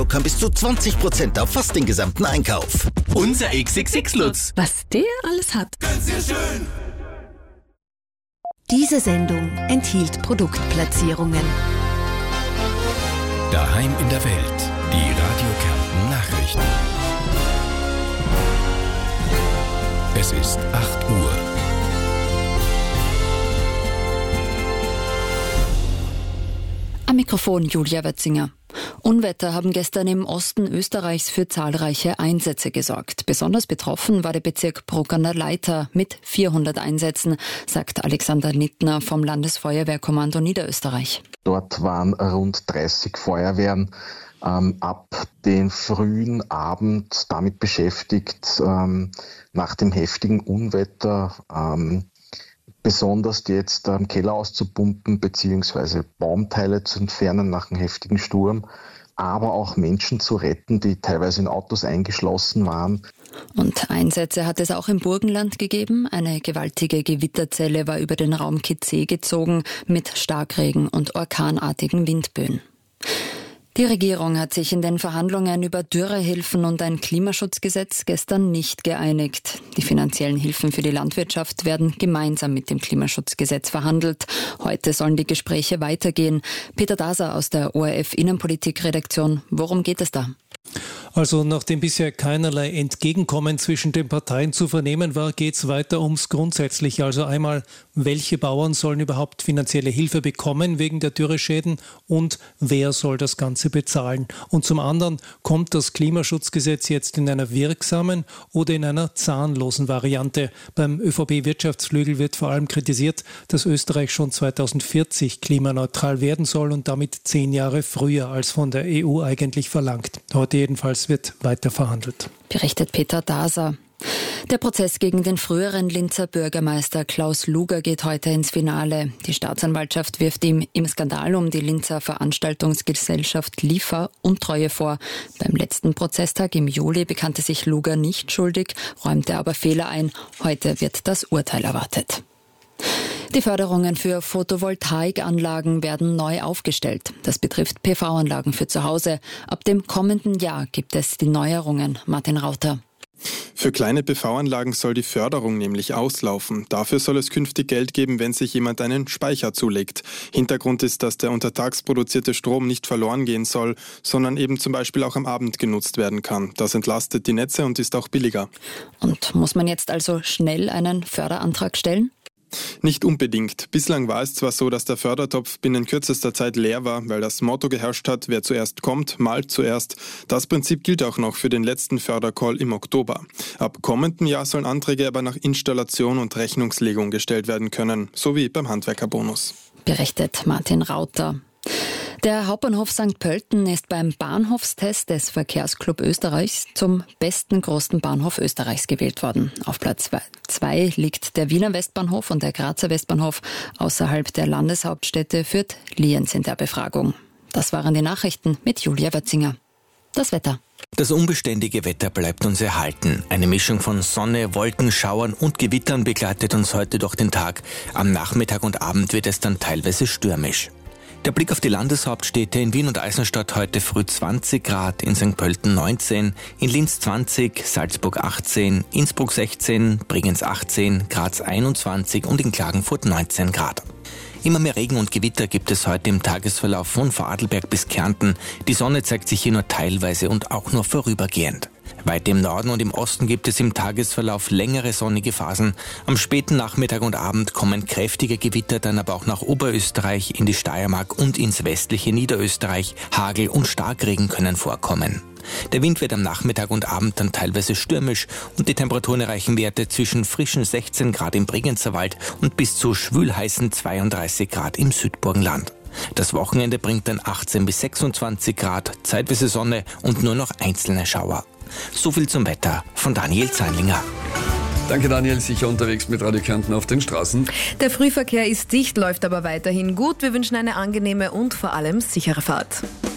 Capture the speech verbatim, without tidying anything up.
Bekommt bis zu zwanzig Prozent auf fast den gesamten Einkauf. Unser X X X-Lutz. Was der alles hat. Ganz sehr schön. Diese Sendung enthielt Produktplatzierungen. Daheim in der Welt. Die Radio Kärnten Nachrichten. Es ist acht Uhr. Am Mikrofon Julia Wetzinger. Unwetter haben gestern im Osten Österreichs für zahlreiche Einsätze gesorgt. Besonders betroffen war der Bezirk Bruck an der Leitha mit vierhundert Einsätzen, sagt Alexander Nittner vom Landesfeuerwehrkommando Niederösterreich. Dort waren rund dreißig Feuerwehren ähm, ab den frühen Abend damit beschäftigt, ähm, nach dem heftigen Unwetter ähm, besonders jetzt am Keller auszupumpen bzw. Baumteile zu entfernen nach einem heftigen Sturm, aber auch Menschen zu retten, die teilweise in Autos eingeschlossen waren. Und Einsätze hat es auch im Burgenland gegeben. Eine gewaltige Gewitterzelle war über den Raum Kitzee gezogen mit Starkregen und orkanartigen Windböen. Die Regierung hat sich in den Verhandlungen über Dürrehilfen und ein Klimaschutzgesetz gestern nicht geeinigt. Die finanziellen Hilfen für die Landwirtschaft werden gemeinsam mit dem Klimaschutzgesetz verhandelt. Heute sollen die Gespräche weitergehen. Peter Daser aus der O R F-Innenpolitik-Redaktion. Worum geht es da? Also nachdem bisher keinerlei Entgegenkommen zwischen den Parteien zu vernehmen war, geht es weiter ums Grundsätzliche. Also einmal, welche Bauern sollen überhaupt finanzielle Hilfe bekommen wegen der Dürreschäden und wer soll das Ganze bezahlen? Und zum anderen, kommt das Klimaschutzgesetz jetzt in einer wirksamen oder in einer zahnlosen Variante? Beim Ö V B-Wirtschaftsflügel wird vor allem kritisiert, dass Österreich schon zweitausendvierzig klimaneutral werden soll und damit zehn Jahre früher als von der E U eigentlich verlangt. Heute jedenfalls wird weiter verhandelt. Berichtet Peter Daser. Der Prozess gegen den früheren Linzer Bürgermeister Klaus Luger geht heute ins Finale. Die Staatsanwaltschaft wirft ihm im Skandal um die Linzer Veranstaltungsgesellschaft L I F A Untreue vor. Beim letzten Prozesstag im Juli bekannte sich Luger nicht schuldig, räumte aber Fehler ein. Heute wird das Urteil erwartet. Die Förderungen für Photovoltaikanlagen werden neu aufgestellt. Das betrifft P V-Anlagen für zu Hause. Ab dem kommenden Jahr gibt es die Neuerungen. Martin Rauter. Für kleine P V-Anlagen soll die Förderung nämlich auslaufen. Dafür soll es künftig Geld geben, wenn sich jemand einen Speicher zulegt. Hintergrund ist, dass der untertags produzierte Strom nicht verloren gehen soll, sondern eben zum Beispiel auch am Abend genutzt werden kann. Das entlastet die Netze und ist auch billiger. Und muss man jetzt also schnell einen Förderantrag stellen? Nicht unbedingt. Bislang war es zwar so, dass der Fördertopf binnen kürzester Zeit leer war, weil das Motto geherrscht hat, wer zuerst kommt, malt zuerst. Das Prinzip gilt auch noch für den letzten Fördercall im Oktober. Ab kommendem Jahr sollen Anträge aber nach Installation und Rechnungslegung gestellt werden können, so wie beim Handwerkerbonus. Berichtet Martin Rauter. Der Hauptbahnhof Sankt Pölten ist beim Bahnhofstest des Verkehrsclub Österreichs zum besten großen Bahnhof Österreichs gewählt worden. Auf Platz zwei liegt der Wiener Westbahnhof und der Grazer Westbahnhof. Außerhalb der Landeshauptstädte führt Lienz in der Befragung. Das waren die Nachrichten mit Julia Wetzinger. Das Wetter. Das unbeständige Wetter bleibt uns erhalten. Eine Mischung von Sonne, Wolken, Schauern und Gewittern begleitet uns heute durch den Tag. Am Nachmittag und Abend wird es dann teilweise stürmisch. Der Blick auf die Landeshauptstädte: in Wien und Eisenstadt heute früh zwanzig Grad, in Sankt Pölten neunzehn, in Linz zwanzig, Salzburg achtzehn, Innsbruck sechzehn, Bregenz achtzehn, Graz einundzwanzig und in Klagenfurt neunzehn Grad. Immer mehr Regen und Gewitter gibt es heute im Tagesverlauf von Vorarlberg bis Kärnten. Die Sonne zeigt sich hier nur teilweise und auch nur vorübergehend. Weit im Norden und im Osten gibt es im Tagesverlauf längere sonnige Phasen. Am späten Nachmittag und Abend kommen kräftige Gewitter dann aber auch nach Oberösterreich, in die Steiermark und ins westliche Niederösterreich. Hagel und Starkregen können vorkommen. Der Wind wird am Nachmittag und Abend dann teilweise stürmisch und die Temperaturen erreichen Werte zwischen frischen sechzehn Grad im Bregenzer Wald und bis zu schwülheißen zweiunddreißig Grad im Südburgenland. Das Wochenende bringt dann achtzehn bis sechsundzwanzig Grad, zeitweise Sonne und nur noch einzelne Schauer. So viel zum Wetter von Daniel Zeinlinger. Danke Daniel, sicher unterwegs mit Radio Kärnten auf den Straßen. Der Frühverkehr ist dicht, läuft aber weiterhin gut. Wir wünschen eine angenehme und vor allem sichere Fahrt.